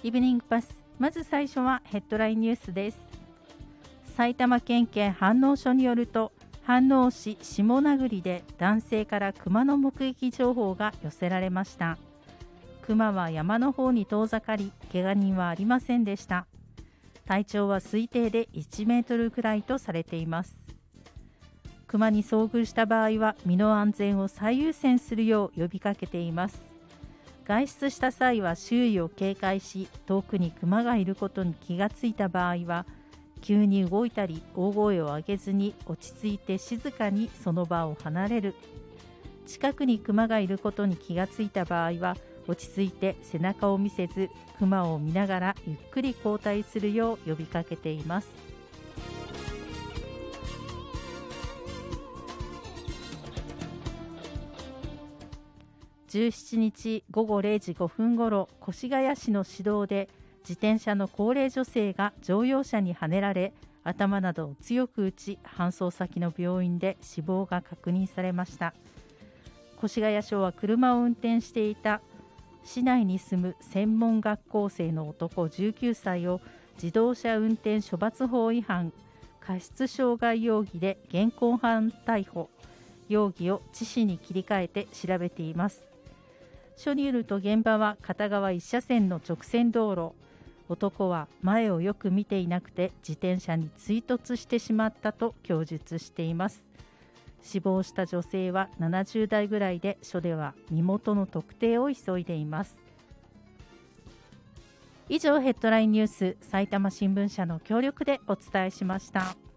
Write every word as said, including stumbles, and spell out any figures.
イブニングパス、まず最初はヘッドラインニュースです。埼玉県警飯能署によると、飯能市下名で男性からクマの目撃情報が寄せられました。クマは山の方に遠ざかり、怪我人はありませんでした。体長は推定でいちメートルくらいとされています。クマに遭遇した場合は身の安全を最優先するよう呼びかけています。外出した際は周囲を警戒し、遠くにクマがいることに気がついた場合は、急に動いたり大声を上げずに落ち着いて静かにその場を離れる。近くにクマがいることに気がついた場合は、落ち着いて背中を見せず、クマを見ながらゆっくり後退するよう呼びかけています。じゅうしちにちごごれいじごふんごろ、越谷市の市道で自転車の高齢女性が乗用車にはねられ、頭などを強く打ち、搬送先の病院で死亡が確認されました。越谷署は車を運転していた市内に住む専門学校生の男じゅうきゅうさいを自動車運転処罰法違反、過失傷害容疑で現行犯逮捕、容疑を致死に切り替えて調べています。署によると現場は片側一車線の直線道路。男は前をよく見ていなくて自転車に追突してしまったと供述しています。死亡した女性はななじゅうだいぐらいで、署では身元の特定を急いでいます。以上、ヘッドラインニュース、埼玉新聞社の協力でお伝えしました。